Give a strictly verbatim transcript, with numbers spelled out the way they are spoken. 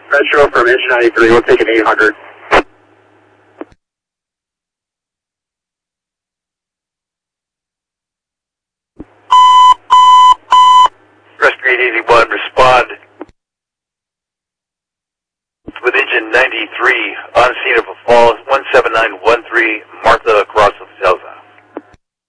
Metro from engine ninety-three, we'll take an eight hundred. Rescue eight eighty-one, respond with engine ninety-three on scene of a fall, one seven nine one three, Martha across